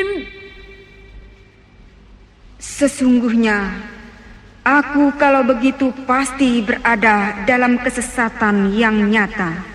Sesungguhnya, aku kalau begitu pasti berada dalam kesesatan yang nyata.